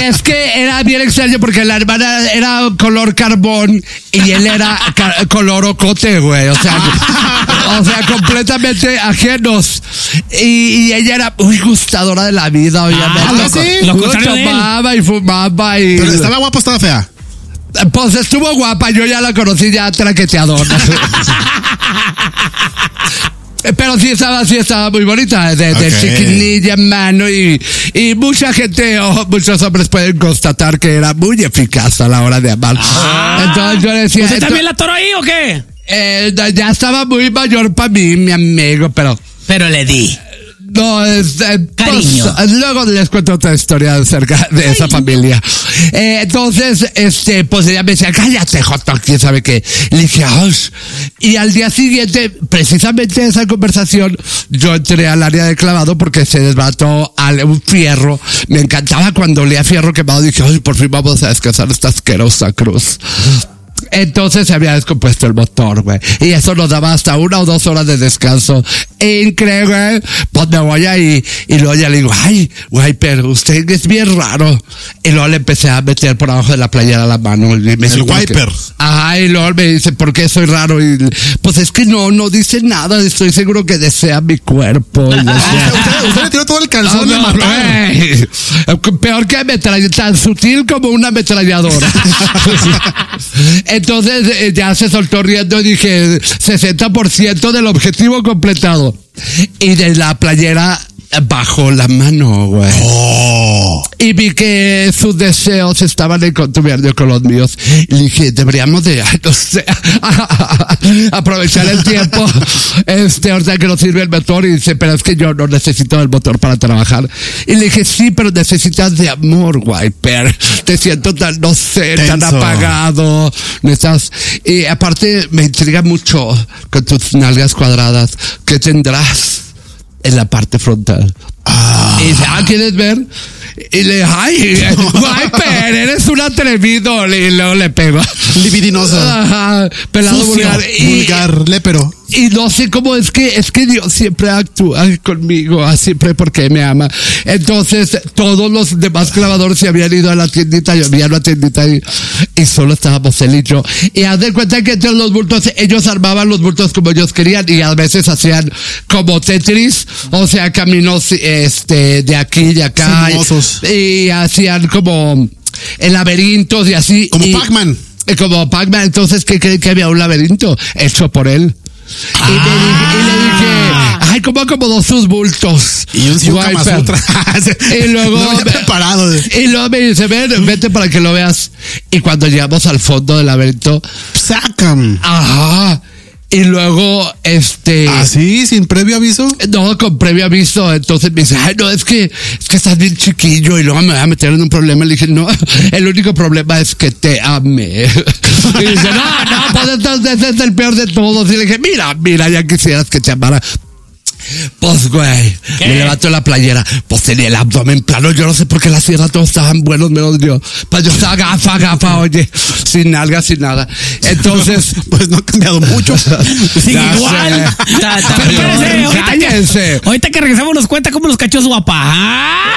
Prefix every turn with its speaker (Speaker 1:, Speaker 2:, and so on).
Speaker 1: es que era bien extraño porque la hermana era color carbón y él era color ocote, güey. O sea, completamente ajenos. Y ella era muy gustadora de la vida, obviamente.
Speaker 2: ¿sí?
Speaker 1: Lo tomaba y fumaba y...
Speaker 3: ¿Pero estaba guapa o estaba fea?
Speaker 1: Pues estuvo guapa, yo ya la conocí ya traqueteadora. Pero sí estaba muy bonita, de chiquinilla en mano y mucha gente, muchos hombres pueden constatar que era muy eficaz a la hora de amar. Entonces yo decía...
Speaker 2: ¿Usted también la atoró ahí o qué?
Speaker 1: Ya estaba muy mayor para mí, mi amigo, pero
Speaker 2: le di.
Speaker 1: No,
Speaker 2: cariño.
Speaker 1: Pues, luego les cuento otra historia acerca de esa familia. Entonces, pues ella me decía, cállate, Joto, quién sabe qué. Le dije, y al día siguiente, precisamente esa conversación, yo entré al área de clavado porque se desbarató un fierro. Me encantaba cuando olía fierro quemado. Dije, por fin vamos a descansar esta asquerosa cruz. Entonces se había descompuesto el motor, güey. Y eso nos daba hasta 1 o 2 horas de descanso. Increíble. Pues me voy ahí. Y luego ya le digo, ay, güey, pero usted es bien raro. Y luego le empecé a meter por abajo de la playera la mano. Y me
Speaker 3: el wiper.
Speaker 1: Ajá, y luego me dice, ¿por qué soy raro? Y pues es que no dice nada. Estoy seguro que desea mi cuerpo.
Speaker 3: Usted le tiró todo el calzón de matar.
Speaker 1: Peor que tan sutil como una ametralladora. Entonces ya se soltó riendo y dije 60% del objetivo completado. Y de la playera bajó la mano, güey. Y vi que sus deseos estaban en contubernio con los míos. Y dije, deberíamos de, no sé, aprovechar el tiempo. Ahorita que nos sirve el motor. Y dice, pero es que yo no necesito el motor para trabajar. Y le dije, sí, pero necesitas de amor, Wiper. Te siento tan, no sé,
Speaker 3: tenso,
Speaker 1: tan apagado. Y aparte me intriga mucho con tus nalgas cuadradas. ¿Qué tendrás en la parte frontal? Y dice, ¿quieres ver? Y le dije, ay, Wiper, eres un atrevido. Y luego le pego.
Speaker 3: Libidinoso.
Speaker 1: Ajá, pelado vulgar.
Speaker 3: Lépero.
Speaker 1: Y no sé cómo es que Dios siempre actúa conmigo, siempre porque me ama. Entonces, todos los demás clavadores se habían ido a la tiendita, yo había una tiendita y solo estábamos él y yo. Y haz de cuenta que entre los bultos, ellos armaban los bultos como ellos querían y a veces hacían como Tetris, o sea, caminos, de aquí, de acá. Y hacían como laberintos y así.
Speaker 3: Como Pac-Man.
Speaker 1: Como Pac-Man, entonces, ¿qué creen que había un laberinto hecho por él? Y le dije, ay, ¿cómo acomodó sus bultos?
Speaker 3: Y un Kama Sutra.
Speaker 1: Y luego,
Speaker 3: no preparado.
Speaker 1: Y luego me dice, vete para que lo veas. Y cuando llegamos al fondo del laberinto,
Speaker 3: sacan.
Speaker 1: Ajá. Y luego,
Speaker 3: ¿así? ¿Sin previo aviso?
Speaker 1: No, con previo aviso. Entonces me dice, ay, no, es que estás bien chiquillo y luego me voy a meter en un problema. Le dije, no, el único problema es que te ame. Y dice, no, pues entonces es el peor de todos. Y le dije, mira, ya quisieras que te amara. Pues, güey, me levanto la playera. Pues tenía el abdomen plano. Yo no sé por qué la sierra todos estaban buenos, menos yo. Pues yo estaba gafa, oye. Sin nalgas, sin nada. Entonces,
Speaker 3: pues no ha cambiado mucho.
Speaker 2: Sigue igual.
Speaker 1: Cállense.
Speaker 2: Ahorita que regresamos nos cuenta cómo los cachó su papá.